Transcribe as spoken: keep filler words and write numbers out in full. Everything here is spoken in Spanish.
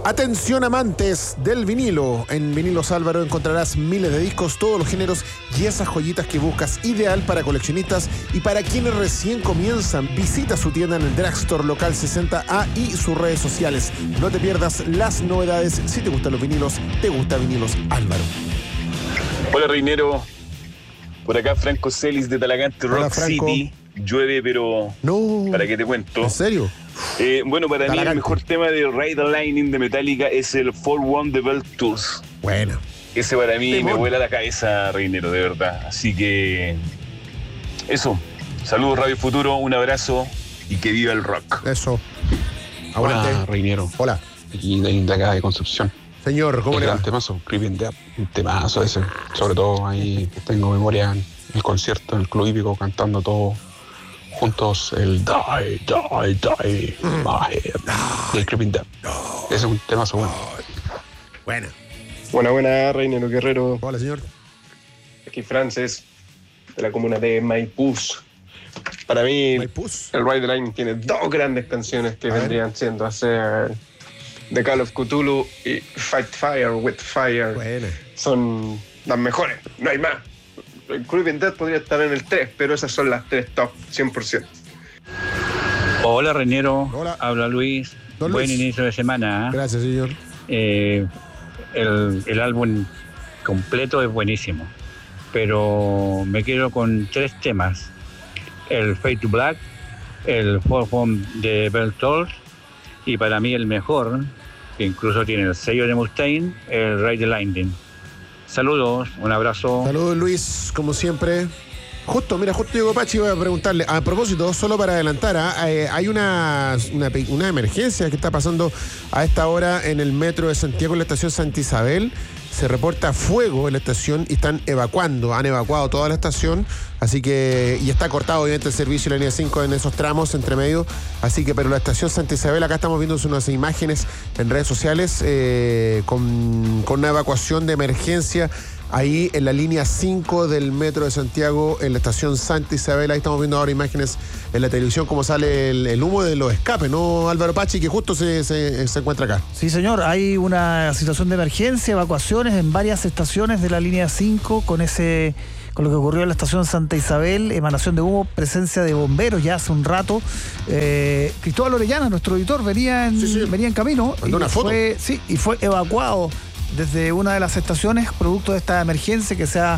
Atención amantes del vinilo. En Vinilos Álvaro encontrarás miles de discos, todos los géneros y esas joyitas que buscas, ideal para coleccionistas y para quienes recién comienzan. Visita su tienda en el Drugstore Local sesenta A y sus redes sociales. No te pierdas las novedades. Si te gustan los vinilos, te gusta Vinilos Álvaro. Hola Reinero, por acá Franco Celis de Talagante, Rock City. Llueve, pero no. ¿Para qué te cuento? ¿En serio? Eh, bueno, para Talagante. mí el mejor tema de Ride the Lightning de Metallica es el For One The Belt Tours. Bueno. Ese para mí Temón. me vuela la cabeza, Reinero, de verdad. Así que eso. Saludos Radio Futuro, un abrazo y que viva el rock. Eso. Aguante. Hola, Reinero. Hola. Aquí de, de acá de Concepción. Señor, ¿cómo el le va? gran temazo, Creeping Death, un temazo ese. Sobre todo ahí tengo memoria en el concierto en el Club Hípico cantando todo juntos el Die, Die, Die, My Head del Creeping Death. Ese es un temazo bueno. Bueno. Buena, buena, Reinero Guerrero. Hola, señor. Aquí Frances, de la comuna de Maipús. Para mí, Maipús. el Ride the Lightning tiene dos grandes canciones que A ver. vendrían siendo a ser The Call of Cthulhu y Fight Fire with Fire. Buena. Son las mejores, no hay más. El Creeping Death podría estar en el tres, pero esas son las tres top, cien por ciento. Hola Reinero, Hola. habla Luis. Don Buen Luis. inicio de semana. ¿eh? Gracias, señor. Eh, el, el álbum completo es buenísimo, pero me quedo con tres temas: el Fade to Black, el For Home de Bell Tolls y para mí el mejor, que incluso tiene el sello de Mustaine, el Ride the Lightning. Saludos, un abrazo. Saludos, Luis, como siempre. Justo, mira, justo llegó Pachi, voy a preguntarle. A propósito, solo para adelantar, ¿ah? eh, hay una, una, pe- una emergencia que está pasando a esta hora en el metro de Santiago, en la estación Santa Isabel. Se reporta fuego en la estación y están evacuando, han evacuado toda la estación, así que, y está cortado obviamente el servicio de la línea cinco en esos tramos entre medio, así que, pero la estación Santa Isabel, acá estamos viendo unas imágenes en redes sociales eh, con, con una evacuación de emergencia ahí en la línea cinco del metro de Santiago, en la estación Santa Isabel. Ahí estamos viendo ahora imágenes en la televisión, cómo sale el, el humo de los escapes, ¿no, Álvaro Pachi? Que justo se, se, se encuentra acá. Sí, señor, hay una situación de emergencia, evacuaciones en varias estaciones de la línea cinco con ese, con lo que ocurrió en la estación Santa Isabel, emanación de humo, presencia de bomberos ya hace un rato. Eh, Cristóbal Orellana, nuestro editor, venía en, Sí, sí. venía en camino. Mandó y una foto. Fue, sí, y fue evacuado desde una de las estaciones, producto de esta emergencia que se ha